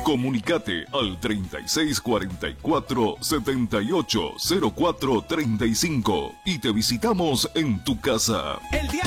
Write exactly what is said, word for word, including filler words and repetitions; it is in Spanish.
Comunicate al treinta y seis cuarenta y cuatro, setenta y ocho cero cuatro treinta y cinco y te visitamos en tu casa. El día